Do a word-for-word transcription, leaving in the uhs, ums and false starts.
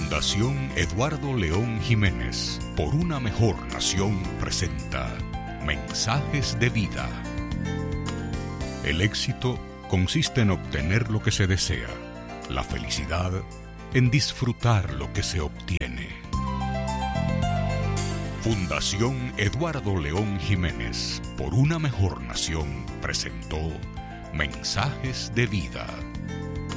Fundación Eduardo León Jiménez, por una mejor nación, presenta Mensajes de Vida. El éxito consiste en obtener lo que se desea, la felicidad en disfrutar lo que se obtiene. Fundación Eduardo León Jiménez, por una mejor nación, presentó Mensajes de Vida.